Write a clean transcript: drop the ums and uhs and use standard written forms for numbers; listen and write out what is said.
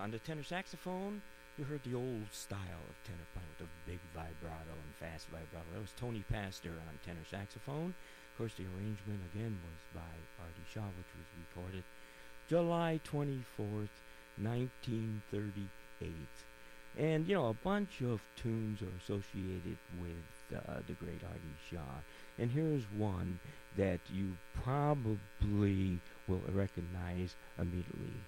On the tenor saxophone, you heard the old style of tenor playing with the big vibrato and fast vibrato. That was Tony Pastor on tenor saxophone. Of course, the arrangement again was by Artie Shaw, which was recorded July 24th, 1938. And, a bunch of tunes are associated with the great Artie Shaw. And here's one that you probably will recognize immediately.